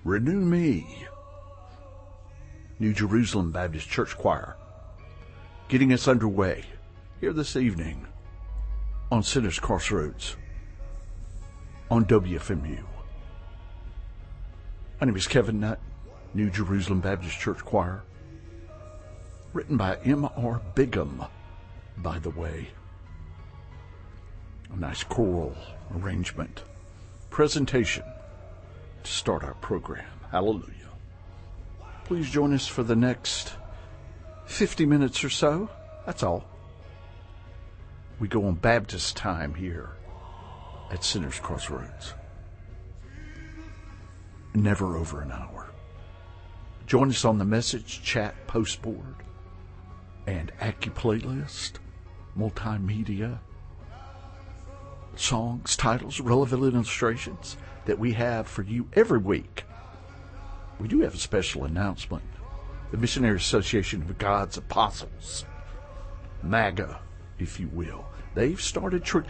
Renew Me. New Jerusalem Baptist Church Choir, getting us underway here this evening on Sinners Crossroads on WFMU. My name is Kevin Nutt, New Jerusalem Baptist Church Choir, written by M.R. Bigham, by the way. A nice choral arrangement, presentation to start our program. Hallelujah. Please join us for the next 50 minutes or so. That's all. We go on Baptist time here at Sinners Crossroads. Never over an hour. Join us on the message chat post board and Accu-Playlist, multimedia, songs, titles, relevant illustrations that we have for you every week. We do have a special announcement. The Missionary Association of God's Apostles, MAGA, if you will, they've started